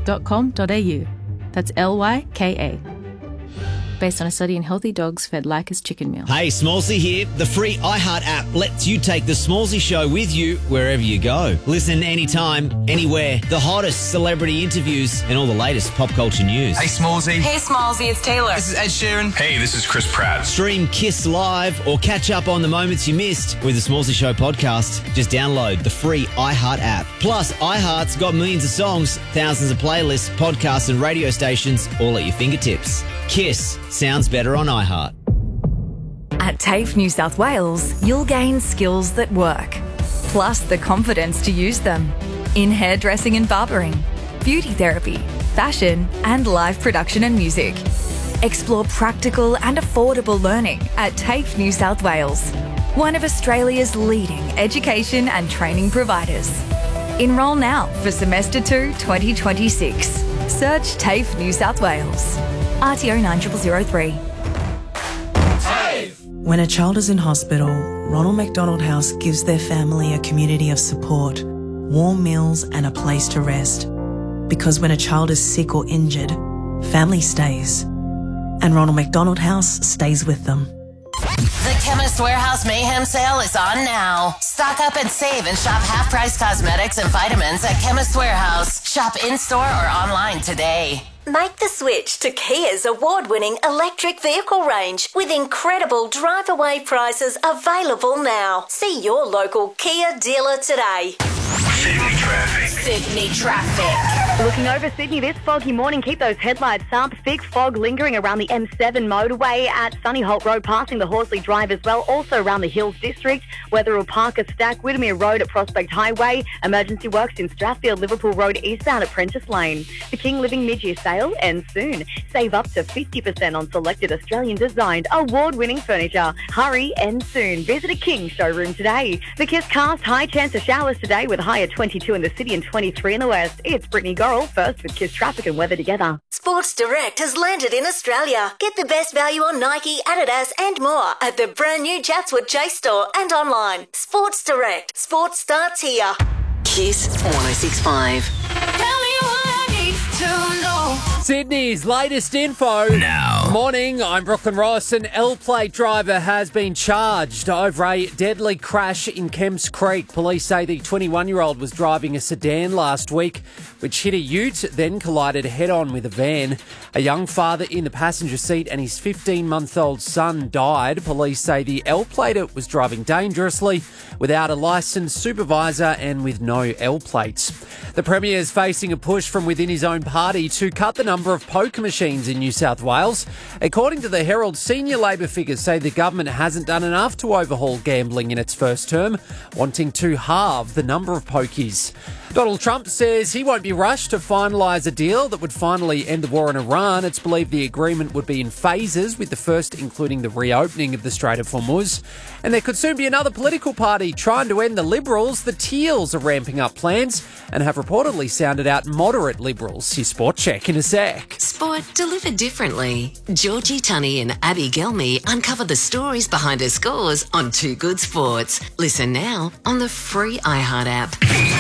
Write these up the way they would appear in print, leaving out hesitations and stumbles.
lyka.com.au. That's LYKA. Based on a study in healthy dogs fed Lyca's chicken meal. Hey, Smallsy here. The free iHeart app lets you take the Smallsy show with you wherever you go. Listen anytime, anywhere. The hottest celebrity interviews and all the latest pop culture news. Hey, Smallsy. Hey, Smallsy, it's Taylor. This is Ed Sheeran. Hey, this is Chris Pratt. Stream Kiss Live or catch up on the moments you missed with the Smallsy Show podcast. Just download the free iHeart app. Plus, iHeart's got millions of songs, thousands of playlists, podcasts and radio stations all at your fingertips. Kiss sounds better on iHeart. At TAFE New South Wales, you'll gain skills that work, plus the confidence to use them in hairdressing and barbering, beauty therapy, fashion, and live production and music. Explore practical and affordable learning at TAFE New South Wales, one of Australia's leading education and training providers. Enrol now for Semester 2 2026. Search TAFE New South Wales. RTO 9003. When a child is in hospital, Ronald McDonald House gives their family a community of support, warm meals and a place to rest. Because when a child is sick or injured, family stays. And Ronald McDonald House stays with them. The Chemist Warehouse Mayhem Sale is on now. Stock up and save and shop half-price cosmetics and vitamins at Chemist Warehouse. Shop in-store or online today. Make the switch to Kia's award-winning electric vehicle range with incredible drive-away prices available now. See your local Kia dealer today. Sydney traffic. Sydney traffic. Looking over Sydney this foggy morning, keep those headlights up. Thick fog lingering around the M7 motorway at Sunny Holt Road, passing the Horsley Drive as well. Also around the Hills District, Wetherill Parker Stack, Widdermere Road at Prospect Highway. Emergency works in Strathfield, Liverpool Road eastbound at Prentice Lane. The King Living mid-year sale ends soon. Save up to 50% on selected Australian-designed, award-winning furniture. Hurry, ends soon. Visit a King showroom today. The Kiss Cast, high chance of showers today with a high of 22 in the city and 23 in the west. It's Brittany Gorrell first with Kiss Traffic and Weather together. Sports Direct has landed in Australia. Get the best value on Nike, Adidas and more at the brand new Chatswood Chase store and online. Sports Direct. Sports starts here. Kiss 106.5. Sydney's latest info. Now. Morning, I'm Brooklyn Ross. An L-plate driver has been charged over a deadly crash in Kemps Creek. Police say the 21-year-old was driving a sedan last week, which hit a ute, then collided head-on with a van. A young father in the passenger seat and his 15-month-old son died. Police say the L-plater was driving dangerously, without a licensed supervisor and with no L-plates. The Premier is facing a push from within his own party to cut the number of poker machines in New South Wales. According to the Herald, senior Labor figures say the government hasn't done enough to overhaul gambling in its first term, wanting to halve the number of pokies. Donald Trump says he won't be rushed to finalise a deal that would finally end the war in Iran. It's believed the agreement would be in phases, with the first including the reopening of the Strait of Hormuz. And there could soon be another political party trying to end the Liberals. The Teals are ramping up plans and have reportedly sounded out moderate Liberals. Your sport check in a sec. Sport delivered differently. Georgie Tunney and Abby Gelmy uncover the stories behind her scores on Too Good Sports. Listen now on the free iHeart app.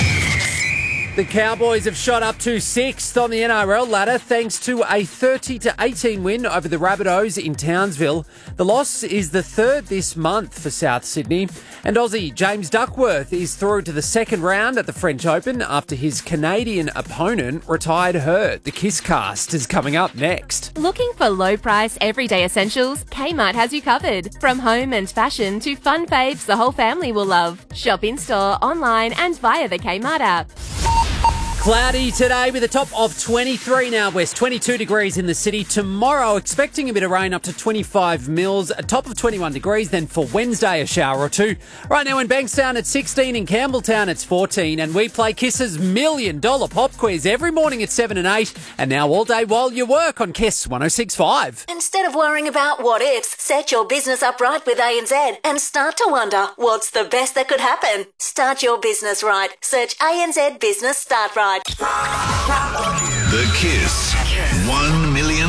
The Cowboys have shot up to 6th on the NRL ladder thanks to a 30-18 win over the Rabbitohs in Townsville. The loss is the third this month for South Sydney. And Aussie James Duckworth is through to the second round at the French Open after his Canadian opponent retired hurt. The Kiss Cast is coming up next. Looking for low-price, everyday essentials? Kmart has you covered. From home and fashion to fun faves the whole family will love. Shop in-store, online and via the Kmart app. Cloudy today with a top of 23 now west, 22 degrees in the city. Tomorrow, expecting a bit of rain up to 25 mils, a top of 21 degrees. Then for Wednesday, a shower or two. Right now in Bankstown, it's 16. In Campbelltown, it's 14. And we play Kiss's $1 million pop quiz every morning at 7 and 8. And now all day while you work on Kiss 106.5. Instead of worrying about what ifs, set your business up right with ANZ and start to wonder what's the best that could happen. Start your business right. Search ANZ Business Start Right. The Kiss $1 million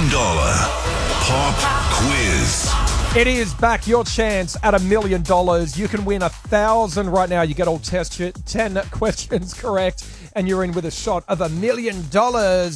pop quiz. It is back, your chance at $1 million. You can win 1,000 right now. You get all 10 questions correct, and you're in with a shot of $1 million.